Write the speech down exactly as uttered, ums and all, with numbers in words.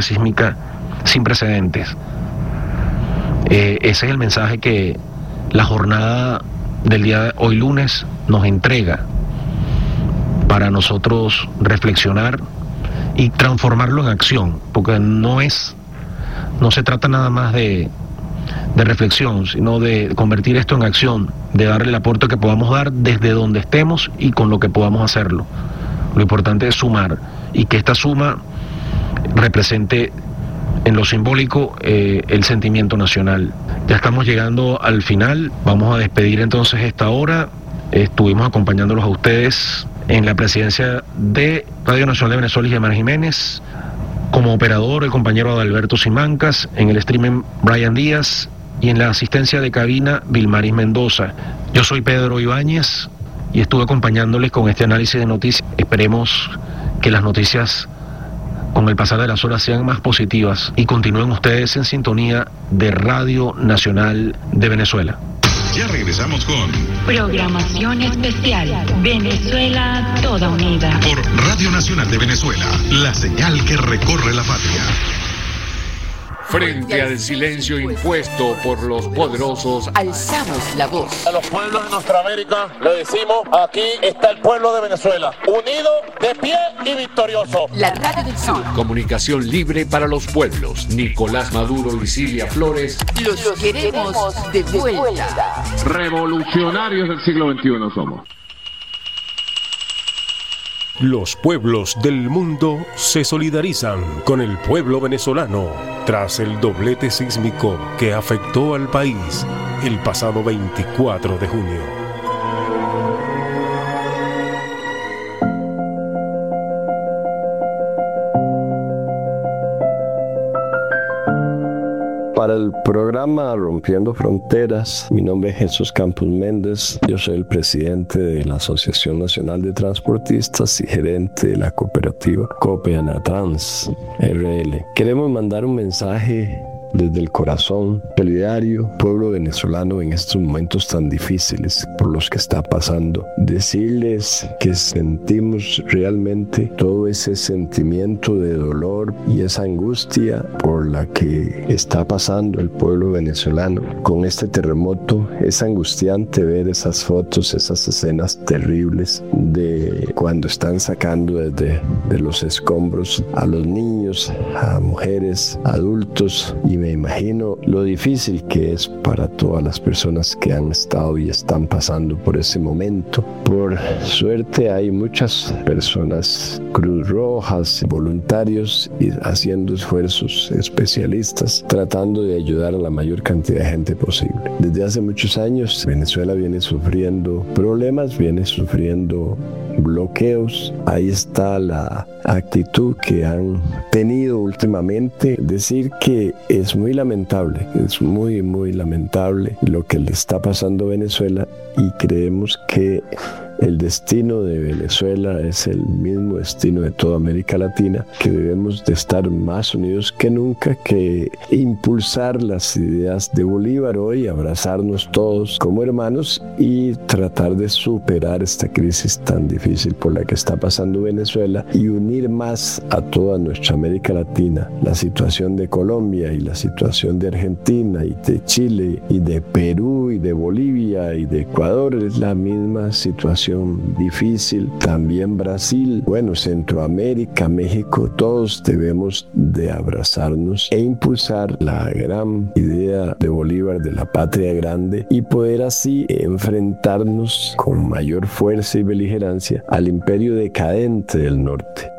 sísmica sin precedentes. Eh, ese es el mensaje que la jornada del día de hoy lunes nos entrega para nosotros reflexionar y transformarlo en acción, porque no es, no se trata nada más de, de reflexión, sino de convertir esto en acción, de darle el aporte que podamos dar desde donde estemos y con lo que podamos hacerlo. Lo importante es sumar y que esta suma represente en lo simbólico eh, el sentimiento nacional. Ya estamos llegando al final, vamos a despedir entonces esta hora. Estuvimos acompañándolos a ustedes en la presidencia de Radio Nacional de Venezuela y Gemar Jiménez, como operador el compañero Adalberto Simancas, en el streaming Brian Díaz y en la asistencia de cabina Vilmaris Mendoza. Yo soy Pedro Ibáñez y estuve acompañándoles con este análisis de noticias. Esperemos que las noticias con el pasar de las horas sean más positivas y continúen ustedes en sintonía de Radio Nacional de Venezuela. Ya regresamos con programación especial Venezuela Toda Unida por Radio Nacional de Venezuela, la señal que recorre la patria. Frente al silencio impuesto por los poderosos, alzamos la voz. A los pueblos de nuestra América le decimos, aquí está el pueblo de Venezuela, unido, de pie y victorioso. La Radio del Sur. Comunicación libre para los pueblos. Nicolás Maduro y Silvia Flores. Los, los queremos, queremos de vuelta. vuelta. Revolucionarios del siglo veintiuno somos. Los pueblos del mundo se solidarizan con el pueblo venezolano tras el doblete sísmico que afectó al país el pasado veinticuatro de junio. Para el programa Rompiendo Fronteras, mi nombre es Jesús Campos Méndez, yo soy el presidente de la Asociación Nacional de Transportistas y gerente de la cooperativa Copeanatrans R L. Queremos mandar un mensaje desde el corazón, solidario, pueblo venezolano en estos momentos tan difíciles por los que está pasando. Decirles que sentimos realmente todo ese sentimiento de dolor y esa angustia por la que está pasando el pueblo venezolano con este terremoto. Es angustiante ver esas fotos, esas escenas terribles de cuando están sacando desde de los escombros a los niños, a mujeres, adultos, y me imagino lo difícil que es para todas las personas que han estado y están pasando por ese momento. Por suerte hay muchas personas, Cruz Rojas, voluntarios, y haciendo esfuerzos, especialistas, tratando de ayudar a la mayor cantidad de gente posible. Desde hace muchos años Venezuela viene sufriendo problemas, viene sufriendo bloqueos. Ahí está la actitud que han tenido últimamente. Decir que es muy lamentable, es muy muy lamentable lo que le está pasando a Venezuela, y creemos que el destino de Venezuela es el mismo destino de toda América Latina, que debemos de estar más unidos que nunca, que impulsar las ideas de Bolívar hoy, abrazarnos todos como hermanos y tratar de superar esta crisis tan difícil por la que está pasando Venezuela y unir más a toda nuestra América Latina. La situación de Colombia y la situación de Argentina y de Chile y de Perú y de Bolivia y de Ecuador es la misma situación difícil. También Brasil, bueno, Centroamérica, México, todos debemos de abrazarnos e impulsar la gran idea de Bolívar de la patria grande y poder así enfrentarnos con mayor fuerza y beligerancia al imperio decadente del norte.